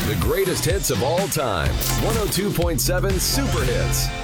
The greatest hits of all time. 102.7 Super Hits.